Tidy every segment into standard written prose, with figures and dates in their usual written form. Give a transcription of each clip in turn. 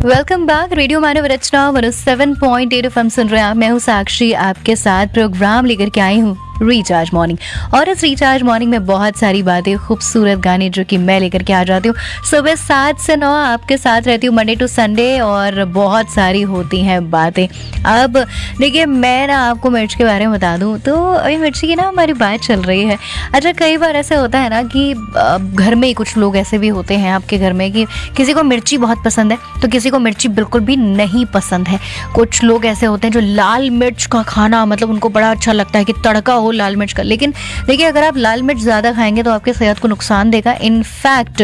Welcome back. Radio मानव रचना 107.8 FM सुन रहे हैं आप। मैं हूँ साक्षी, आपके साथ प्रोग्राम लेकर के आई हूँ रिचार्ज मॉर्निंग। और इस रिचार्ज मॉर्निंग में बहुत सारी बातें, खूबसूरत गाने जो कि मैं लेकर के आ जाती हूँ। सुबह 7 से 9 आपके साथ रहती हूँ मंडे टू संडे, और बहुत सारी होती हैं बातें। अब देखिए, मैं ना आपको मिर्च के बारे में बता दूँ तो अभी मिर्ची की ना हमारी बात चल रही है। अच्छा, कई बार ऐसा होता है ना कि घर में ही कुछ लोग ऐसे भी होते हैं आपके घर में कि किसी को मिर्ची बहुत पसंद है तो किसी को मिर्ची बिल्कुल भी नहीं पसंद है। कुछ लोग ऐसे होते हैं जो लाल मिर्च का खाना मतलब उनको बड़ा अच्छा लगता है कि तड़का हो लाल मिर्च का। लेकिन देखिए, अगर आप लाल मिर्च ज़्यादा खाएंगे तो आपके सेहत को नुकसान देगा। इनफैक्ट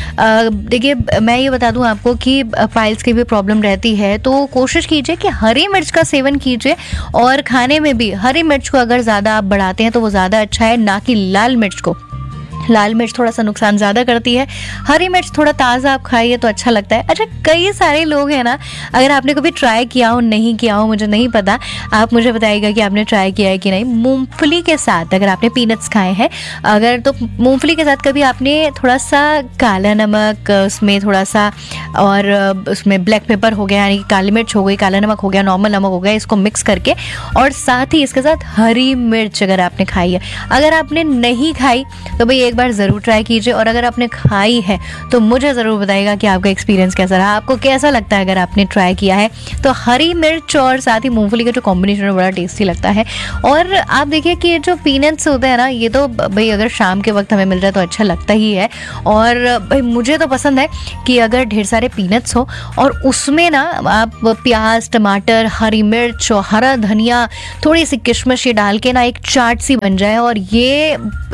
देखिए, मैं ये बता दूं आपको कि पाइल्स की भी प्रॉब्लम रहती है, तो कोशिश कीजिए कि हरी मिर्च का सेवन कीजिए। और खाने में भी हरी मिर्च को अगर ज़्यादा आप बढ़ाते हैं तो वो ज़्यादा अच्छा है, ना कि लाल मिर्च को। लाल मिर्च थोड़ा सा नुकसान ज़्यादा करती है, हरी मिर्च थोड़ा ताज़ा आप खाइए तो अच्छा लगता है। अच्छा, कई सारे लोग हैं ना, अगर आपने कभी ट्राई किया हो नहीं किया हो मुझे नहीं पता, आप मुझे बताइएगा कि आपने ट्राई किया है कि नहीं। मूंगफली के साथ अगर आपने पीनट्स खाए हैं, अगर तो मूंगफली के साथ कभी आपने थोड़ा सा काला नमक उसमें थोड़ा सा, और उसमें ब्लैक पेपर हो गया यानी कि काली मिर्च हो गई, काला नमक हो गया, नॉर्मल नमक हो गया, इसको मिक्स करके और साथ ही इसके साथ हरी मिर्च अगर आपने खाई है। अगर आपने नहीं खाई तो भाई एक बार ज़रूर ट्राई कीजिए, और अगर आपने खाई है तो मुझे ज़रूर बताइएगा कि आपका एक्सपीरियंस कैसा रहा, आपको कैसा लगता है अगर आपने ट्राई किया है। तो हरी मिर्च और साथ ही मूंगफली का जो कॉम्बिनेशन है बड़ा टेस्टी लगता है। और आप देखिए कि ये जो पीनट्स होते हैं ना, ये तो भाई अगर शाम के वक्त हमें मिल जाए तो अच्छा लगता ही है। और भाई मुझे तो पसंद है कि अगर ढेर सारे पीनट्स हो और उसमें ना आप प्याज, टमाटर, हरी मिर्च और हरा धनिया, थोड़ी सी किशमिश ये डाल के ना एक चाट सी बन जाए, और ये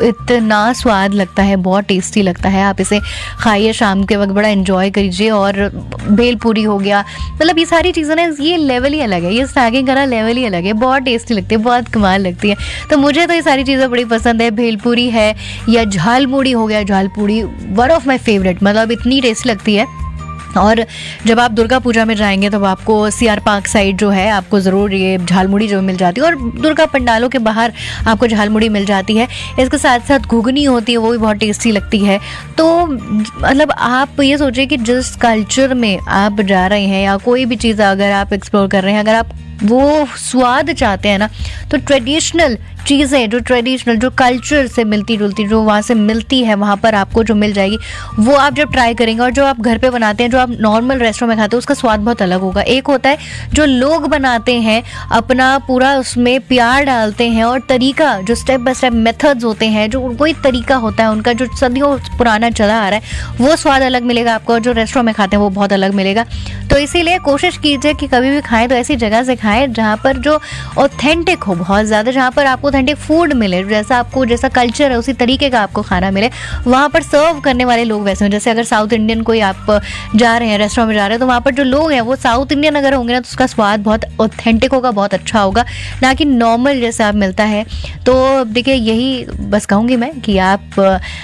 इतना स्वाद लगता है, बहुत टेस्टी लगता है। आप इसे खाइए शाम के वक्त, बड़ा एंजॉय कीजिए। और भेलपूरी हो गया, मतलब ये सारी चीज़ें ना, ये लेवल ही अलग है, ये स्नैकिंग का लेवल ही अलग है, बहुत टेस्टी लगती है, बहुत कमाल लगती है। तो मुझे तो ये सारी चीज़ें बड़ी पसंद है। भेलपूरी है या झालमुड़ी हो गया, झालपूड़ी वन ऑफ माई फेवरेट, मतलब इतनी टेस्टी लगती है। और जब आप दुर्गा पूजा में जाएंगे तो आपको सीआर पार्क साइड जो है आपको ज़रूर ये झालमुड़ी जो मिल जाती है, और दुर्गा पंडालों के बाहर आपको झालमुड़ी मिल जाती है। इसके साथ साथ घुगनी होती है, वो भी बहुत टेस्टी लगती है। तो मतलब आप ये सोचिए कि जिस कल्चर में आप जा रहे हैं या कोई भी चीज़ अगर आप एक्सप्लोर कर रहे हैं, अगर आप वो स्वाद चाहते हैं ना, तो ट्रेडिशनल चीज़ें, जो ट्रेडिशनल जो कल्चर से मिलती जुलती जो वहाँ से मिलती है, वहाँ पर आपको जो मिल जाएगी वो आप जब ट्राई करेंगे, और जो आप घर पे बनाते हैं, जो आप नॉर्मल रेस्टोरेंट में खाते हैं, उसका स्वाद बहुत अलग होगा। एक होता है जो लोग बनाते हैं, अपना पूरा उसमें प्यार डालते हैं, और तरीका जो स्टेप बाय स्टेप मेथड्स होते हैं, जो कोई तरीका होता है उनका जो सदियों पुराना चला आ रहा है, वो स्वाद अलग मिलेगा आपको, और जो रेस्टोरेंट में खाते हैं वो बहुत अलग मिलेगा। तो इसीलिए कोशिश कीजिए कि कभी भी खाएं तो ऐसी जगह से खाएं जहाँ पर जो ऑथेंटिक हो बहुत ज़्यादा, जहाँ पर आपको ऑथेंटिक फूड मिले, जैसा कल्चर है उसी तरीके का आपको खाना मिले। वहाँ पर सर्व करने वाले लोग वैसे हैं, जैसे अगर साउथ इंडियन कोई आप जा रहे हैं, रेस्टोरेंट में जा रहे हैं, तो वहाँ पर जो लोग हैं वो साउथ इंडियन अगर होंगे ना, तो उसका स्वाद बहुत ऑथेंटिक होगा, बहुत अच्छा होगा, ना कि नॉर्मल जैसा आप मिलता है। तो देखिए, यही बस कहूँगी मैं कि आप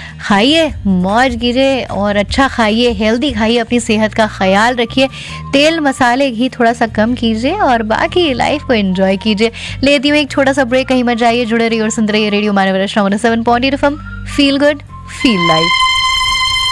खाइए, मौज कीजिए और अच्छा खाइए, हेल्दी खाइए, अपनी सेहत का ख्याल रखिए, तेल मसाले घी थोड़ा सा कम कीजिए, और बाकी लाइफ को एंजॉय कीजिए। लेती हूँ एक छोटा सा ब्रेक, कहीं मत जाइए, जुड़े रहिए और सुनते रहिए रेडियो मानव रचना 107.8 FM. Feel good, feel life.